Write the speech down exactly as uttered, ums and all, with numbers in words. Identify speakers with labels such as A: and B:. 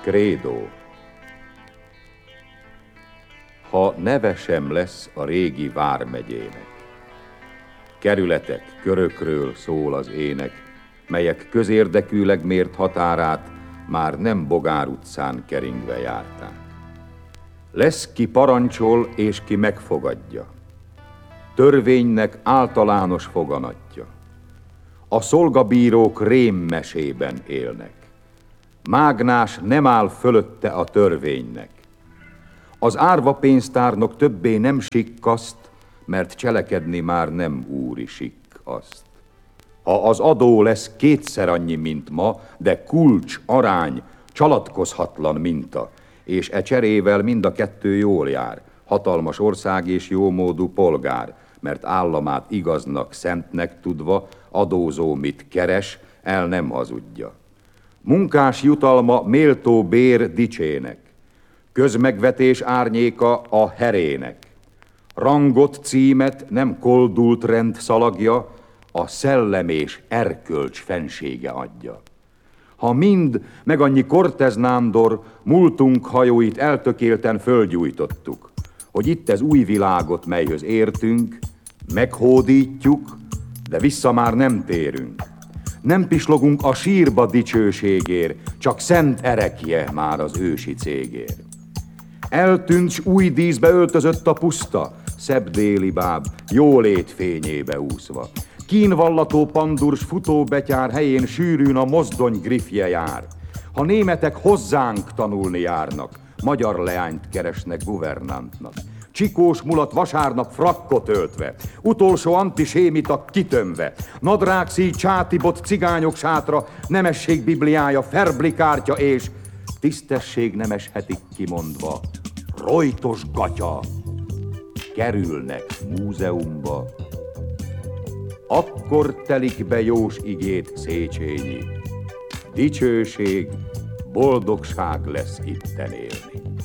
A: Krédó. Ha neve sem lesz a régi vármegyének, kerületek, körökről szól az ének, melyek közérdekűleg mért határát már nem Bogár utcán keringve járták. Lesz, ki parancsol és ki megfogadja, törvénynek általános foganatja. A szolgabírók rémmesében élnek, mágnás nem áll fölötte a törvénynek. Az árvapénztárnok többé nem sikkaszt, mert cselekedni már nem úri sikk azt. Ha az adó lesz kétszer annyi, mint ma, de kulcs, arány, csalatkozhatlan minta, és e cserével mind a kettő jól jár, hatalmas ország és jómódú polgár, mert államát igaznak, szentnek tudva, adózó mit keres, el nem hazudja. Munkás jutalma méltó bér dicsének, közmegvetés árnyéka a herének. Rangot, címet nem koldult rend szalagja, a szellem és erkölcs fensége adja. Ha mind, meg annyi Cortez nándor, múltunk hajóit eltökélten fölgyújtottuk, hogy itt ez új világot, melyhöz értünk, meghódítjuk, de vissza már nem térünk. Nem pislogunk a sírba dicsőségér, csak szent erekje már az ősi cégér. Eltűnt, s új díszbe öltözött a puszta, szebb déli báb, jólét fényébe úszva. Kínvallató pandurs futóbetyár helyén sűrűn a mozdony griffje jár. Ha németek hozzánk tanulni járnak, magyar leányt keresnek guvernantnak. Csikós mulat vasárnap frakkot öltve, utolsó antisémita kitömve, nadrágszíj, csátibot, cigányok sátra, nemesség bibliája, ferblikártya és tisztesség nemeshetik kimondva, rojtos gatya kerülnek múzeumba. Akkor telik be jós igét Széchenyi, dicsőség, boldogság lesz itten élni.